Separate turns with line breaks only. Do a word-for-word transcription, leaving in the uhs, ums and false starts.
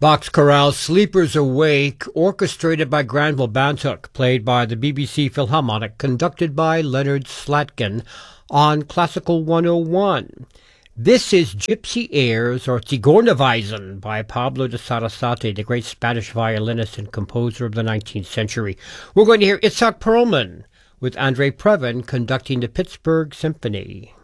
Bach's chorale Sleepers Awake, orchestrated by Granville Bantock, played by the B B C Philharmonic, conducted by Leonard Slatkin on Classical one oh one. This is Gypsy Airs, or Zigeunerweisen, by Pablo de Sarasate, the great Spanish violinist and composer of the nineteenth century. We're going to hear Itzhak Perlman with Andre Previn conducting the Pittsburgh Symphony.